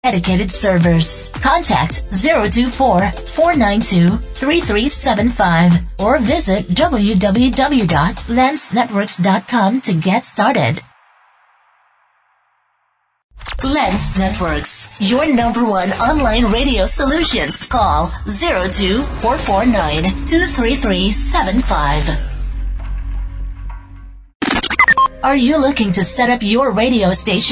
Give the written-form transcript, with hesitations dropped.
dedicated servers. Contact 024-492-3375 or visit www.lensnetworks.com to get started. Lens Networks, your number one online radio solutions. Call 02-449-23375. Are you looking to set up your radio station